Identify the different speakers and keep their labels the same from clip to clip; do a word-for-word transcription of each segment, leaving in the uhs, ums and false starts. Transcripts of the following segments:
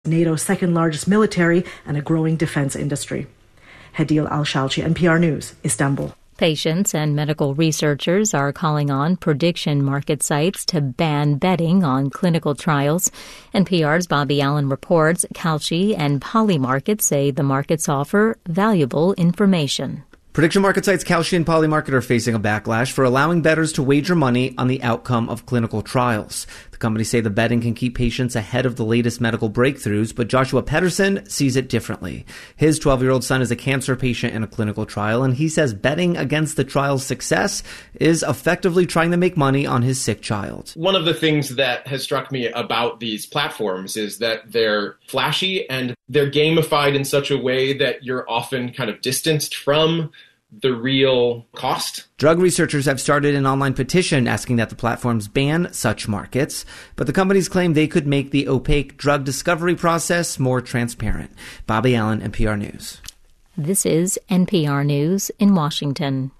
Speaker 1: NATO's second largest military and a growing defense industry. Hadil Al-Shalchi, N P R News, Istanbul.
Speaker 2: Patients and medical researchers are calling on prediction market sites to ban betting on clinical trials. N P R's Bobby Allen reports Kalshi and Polymarket say the markets offer valuable information.
Speaker 3: Prediction market sites Kalshi and Polymarket are facing a backlash for allowing bettors to wager money on the outcome of clinical trials. The companies say the betting can keep patients ahead of the latest medical breakthroughs, but Joshua Pedersen sees it differently. His twelve-year-old son is a cancer patient in a clinical trial, and he says betting against the trial's success is effectively trying to make money on his sick child.
Speaker 4: One of the things that has struck me about these platforms is that they're flashy and they're gamified in such a way that you're often kind of distanced from the real cost.
Speaker 3: Drug researchers have started an online petition asking that the platforms ban such markets, but the companies claim they could make the opaque drug discovery process more transparent. Bobby Allen, N P R News.
Speaker 2: This is N P R News in Washington.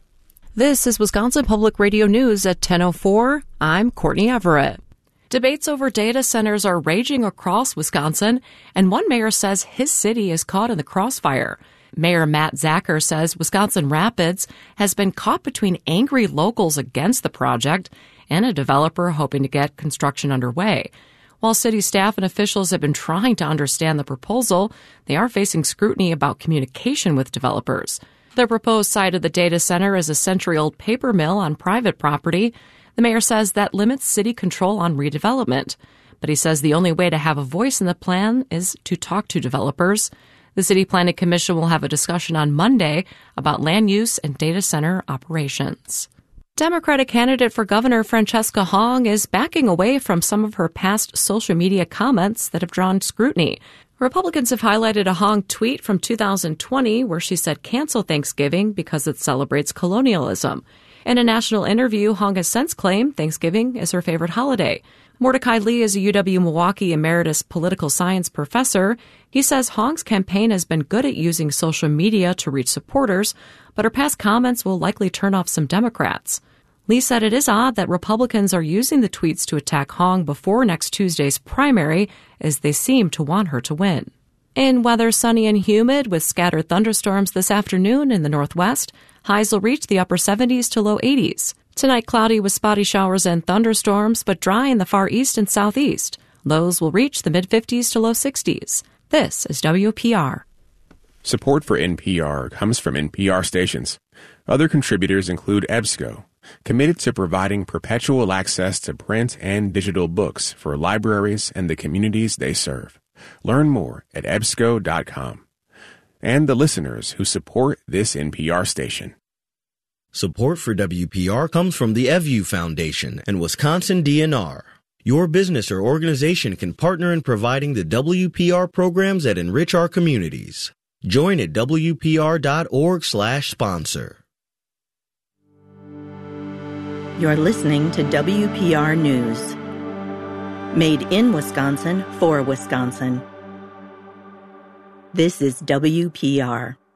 Speaker 5: This is Wisconsin Public Radio News at ten oh four. I'm Courtney Everett. Debates over data centers are raging across Wisconsin, and one mayor says his city is caught in the crossfire. Mayor Matt Zacher says Wisconsin Rapids has been caught between angry locals against the project and a developer hoping to get construction underway. While city staff and officials have been trying to understand the proposal, they are facing scrutiny about communication with developers. The proposed site of the data center is a century-old paper mill on private property. The mayor says that limits city control on redevelopment. But he says the only way to have a voice in the plan is to talk to developers. The City Planning Commission will have a discussion on Monday about land use and data center operations. Democratic candidate for governor Francesca Hong is backing away from some of her past social media comments that have drawn scrutiny. Republicans have highlighted a Hong tweet from two thousand twenty where she said cancel Thanksgiving because it celebrates colonialism. In a national interview, Hong has since claimed Thanksgiving is her favorite holiday. Mordecai Lee is a U W-Milwaukee emeritus political science professor. He says Hong's campaign has been good at using social media to reach supporters, but her past comments will likely turn off some Democrats. Lee said it is odd that Republicans are using the tweets to attack Hong before next Tuesday's primary, as they seem to want her to win. In weather, sunny and humid with scattered thunderstorms this afternoon in the northwest. Highs will reach the upper seventies to low eighties. Tonight, cloudy with spotty showers and thunderstorms, but dry in the far east and southeast. Lows will reach the mid-fifties to low sixties. This is W P R.
Speaker 6: Support for N P R comes from N P R stations. Other contributors include EBSCO, committed to providing perpetual access to print and digital books for libraries and the communities they serve. Learn more at E B S C O dot com. And the listeners who support this N P R station.
Speaker 7: Support for W P R comes from the E V U Foundation and Wisconsin D N R. Your business or organization can partner in providing the W P R programs that enrich our communities. Join at W P R dot org slash sponsor.
Speaker 8: You're listening to W P R News. Made in Wisconsin for Wisconsin. This is W P R.